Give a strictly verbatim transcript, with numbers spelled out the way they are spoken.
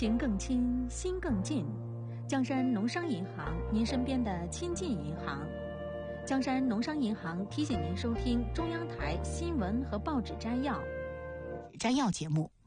情更亲，心更近。江山农商银行，您身边的亲近银行。江山农商银行提醒您收听中央台新闻和报纸摘要。 摘要节目。